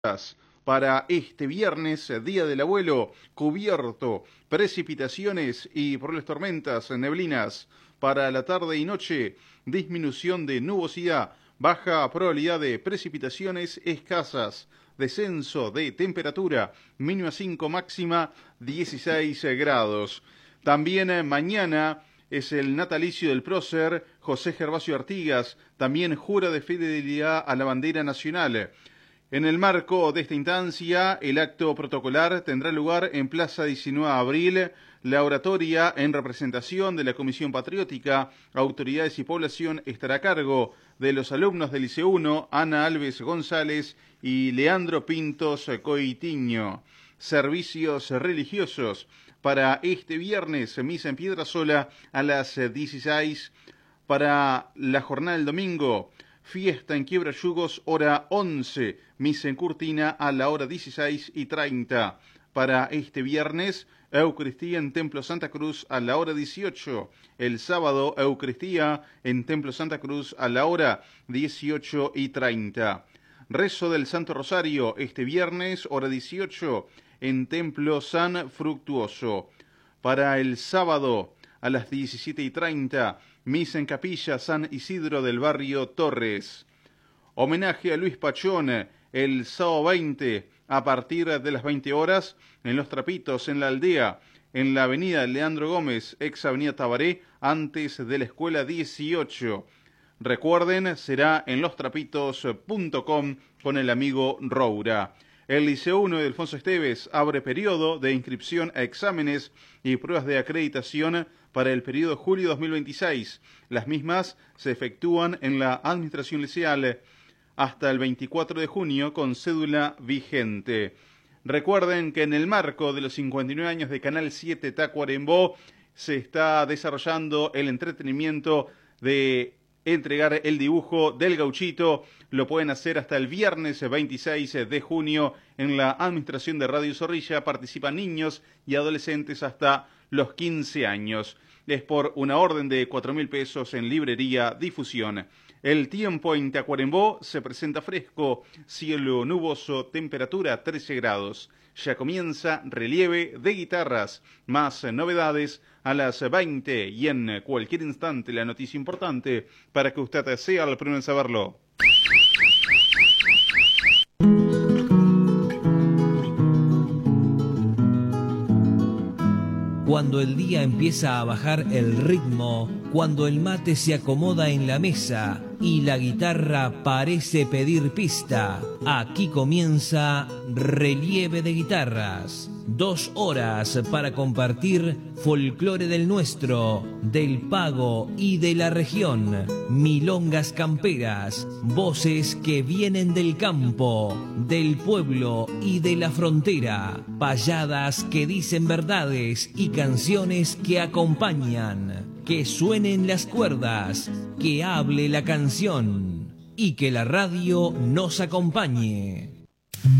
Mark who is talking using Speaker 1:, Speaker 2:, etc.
Speaker 1: Para este viernes, Día del Abuelo, cubierto, precipitaciones y probables tormentas, neblinas. Para la tarde y noche, disminución de nubosidad, baja probabilidad de precipitaciones escasas, descenso de temperatura, mínima 5, máxima 16 grados. También mañana es el natalicio del prócer José Gervasio Artigas, también jura de fidelidad a la bandera nacional. En el marco de esta instancia, el acto protocolar tendrá lugar en Plaza 19 de Abril. La oratoria, en representación de la Comisión Patriótica, Autoridades y Población, estará a cargo de los alumnos del Liceo 1, Ana Alves González y Leandro Pintos Coitiño. Servicios religiosos para este viernes, misa en Piedrasola a las 16. Para la jornada del domingo, fiesta en Quiebra Yugos, hora 11, misa en Curtina a la hora 16:30. Para este viernes, Eucaristía en Templo Santa Cruz a la hora 18. El sábado, Eucaristía en Templo Santa Cruz a la hora 18:30. Rezo del Santo Rosario este viernes, hora 18, en Templo San Fructuoso. Para el sábado, a las 17:30, misa en Capilla San Isidro del barrio Torres. Homenaje a Luis Pachón el sábado 20 a partir de las 20 horas en Los Trapitos, en la aldea, en la avenida Leandro Gómez, ex avenida Tabaré, antes de la escuela 18. Recuerden, será en lostrapitos.com con el amigo Roura. El Liceo 1 de Alfonso Esteves abre periodo de inscripción a exámenes y pruebas de acreditación para el periodo julio 2026. Las mismas se efectúan en la administración liceal hasta el 24 de junio con cédula vigente. Recuerden que en el marco de los 59 años de Canal 7 Tacuarembó se está desarrollando el entretenimiento de entregar el dibujo del gauchito. Lo pueden hacer hasta el viernes 26 de junio en la administración de Radio Zorrilla. Participan niños y adolescentes hasta los 15 años. Es por una orden de 4.000 pesos en librería Difusión. El tiempo en Tacuarembó se presenta fresco, cielo nuboso, temperatura 13 grados. Ya comienza relieve de guitarras. Más novedades a las 20 y en cualquier instante la noticia importante para que usted sea el primero en saberlo.
Speaker 2: Cuando el día empieza a bajar el ritmo, cuando el mate se acomoda en la mesa y la guitarra parece pedir pista, aquí comienza Relieve de Guitarras. 2 horas para compartir folclore del nuestro, del pago y de la región, milongas camperas, voces que vienen del campo, del pueblo y de la frontera, payadas que dicen verdades y canciones que acompañan. Que suenen las cuerdas, que hable la canción y que la radio nos acompañe.